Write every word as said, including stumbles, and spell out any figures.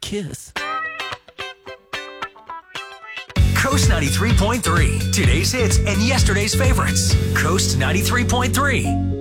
kiss. Coast ninety-three point three. Today's hits and yesterday's favorites. Coast ninety-three point three.